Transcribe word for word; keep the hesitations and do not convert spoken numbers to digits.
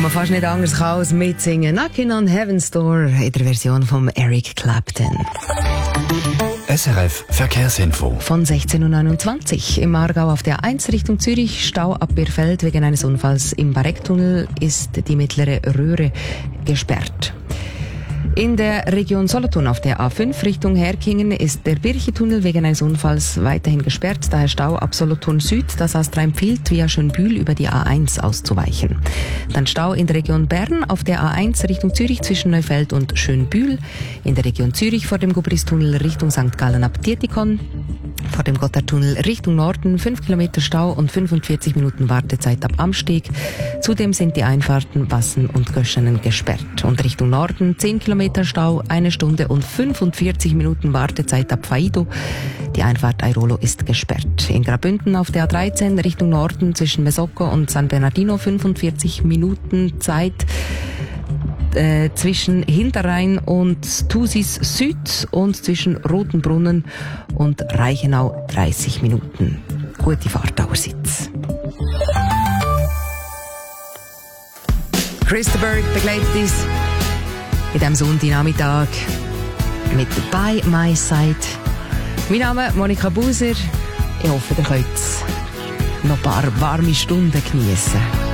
man fast nicht anders kann als mitsingen. Knockin' on Heaven's Door in der Version von Eric Clapton. S R F Verkehrsinfo. Von sechzehn Uhr neunundzwanzig im Aargau auf der eins Richtung Zürich, Stau ab Birfeld wegen eines Unfalls im Barecktunnel ist die mittlere Röhre gesperrt. In der Region Solothurn auf der A fünf Richtung Herkingen ist der Birchetunnel wegen eines Unfalls weiterhin gesperrt, daher Stau ab Solothurn Süd, das Astra empfiehlt, via Schönbühl über die A eins auszuweichen. Dann Stau in der Region Bern auf der A eins Richtung Zürich zwischen Neufeld und Schönbühl, in der Region Zürich vor dem Gubristunnel Richtung Sankt Gallen ab Dietikon, vor dem Gotthardtunnel Richtung Norden fünf Kilometer Stau und fünfundvierzig Minuten Wartezeit ab Amsteg. Zudem sind die Einfahrten Wassen und Göschenen gesperrt. Und Richtung Norden zehn Kilometer Stau, eine Stunde und fünfundvierzig Minuten Wartezeit ab Faido. Die Einfahrt Airolo ist gesperrt. In Graubünden auf der A dreizehn Richtung Norden zwischen Mesocco und San Bernardino fünfundvierzig Minuten Zeit. Äh, zwischen Hinterrhein und Thusis Süd und zwischen Rotenbrunnen und Reichenau dreißig Minuten. Gute Fahrt allerseits. Christopher begleitet uns in diesem Sonntagnachmittag mit «By My Side». Mein Name ist Monika Buser. Ich hoffe, ihr könnt noch ein paar warme Stunden geniessen.